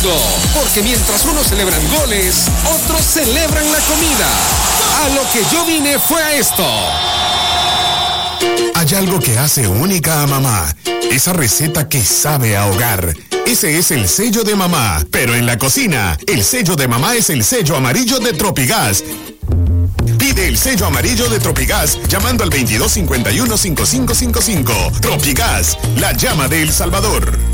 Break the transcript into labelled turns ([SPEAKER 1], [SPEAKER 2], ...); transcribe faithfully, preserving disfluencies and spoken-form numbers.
[SPEAKER 1] mundo, porque mientras unos celebran goles, otros celebran la comida. A lo que yo vine fue a esto.
[SPEAKER 2] Hay algo que hace única a mamá, esa receta que sabe a hogar. Ese es el sello de mamá, pero en la cocina, el sello de mamá es el sello amarillo de Tropigas. Pide el sello amarillo de Tropigas llamando al veintidós cincuenta y uno cincuenta y cinco cincuenta y cinco. Tropigas, la llama de El Salvador.